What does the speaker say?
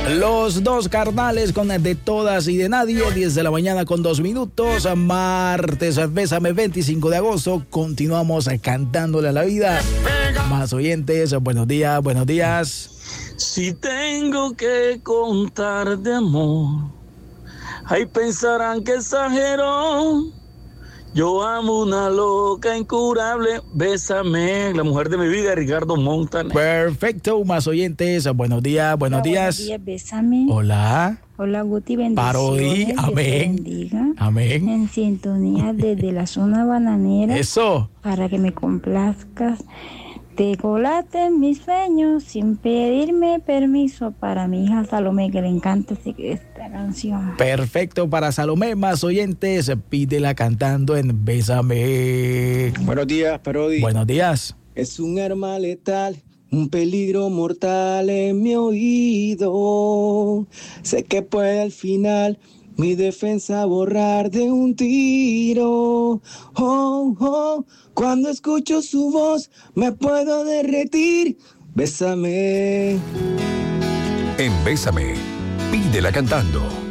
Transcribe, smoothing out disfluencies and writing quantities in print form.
Los dos carnales con De Todas y de Nadie, 10 de la mañana con 2 minutos, martes, Bésame, 25 de agosto, continuamos cantándole a la vida. Más oyentes, buenos días, buenos días. Si tengo que contar de amor, ahí pensarán que exageró. Yo amo una loca incurable, bésame, la mujer de mi vida, Ricardo Montaner. Perfecto, más oyentes, buenos días, buenos días. Buenos días, bésame. Hola. Hola, Guti, bendiciones. Parodi, amén. Bendiga. Amén. En sintonía desde la zona bananera. Eso. Para que me complazcas. Te colaste en mis sueños sin pedirme permiso para mi hija Salomé, que le encanta esta canción. Perfecto, para Salomé, más oyentes, pídela cantando en Bésame. Buenos días, Parodi. Buenos días. Es un arma letal, un peligro mortal en mi oído. Sé que puede al final mi defensa borrar de un tiro. Oh, oh, cuando escucho su voz me puedo derretir. Bésame. En Bésame, pídela cantando.